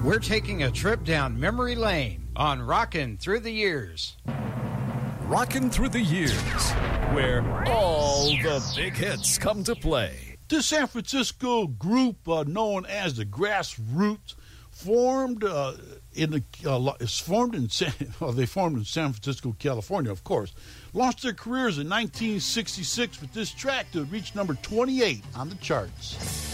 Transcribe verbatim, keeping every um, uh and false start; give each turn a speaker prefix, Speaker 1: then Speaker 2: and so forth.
Speaker 1: We're taking a trip down memory lane on Rockin' Through the Years.
Speaker 2: Rockin' Through the Years, where all the big hits come to play.
Speaker 3: This San Francisco group uh, known as the Grassroots formed uh, in the uh, it's formed in San, well, they formed in San Francisco, California, of course. Launched their careers in nineteen sixty-six with this track to reach number twenty-eight on the charts.